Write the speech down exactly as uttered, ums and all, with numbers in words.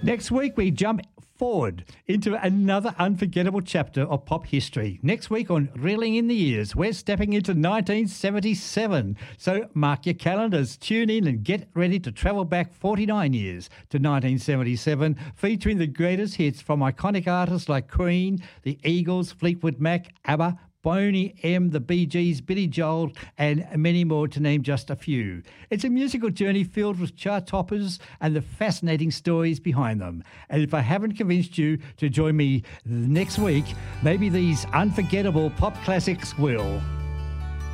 Next week, we jump forward into another unforgettable chapter of pop history. Next week on Reeling in the Years, we're stepping into nineteen seventy-seven. So mark your calendars, tune in and get ready to travel back forty-nine years to nineteen seventy-seven, featuring the greatest hits from iconic artists like Queen, the Eagles, Fleetwood Mac, ABBA, Boney M, the Bee Gees, Billy Joel, and many more, to name just a few. It's a musical journey filled with chart toppers and the fascinating stories behind them. And if I haven't convinced you to join me next week, maybe these unforgettable pop classics will.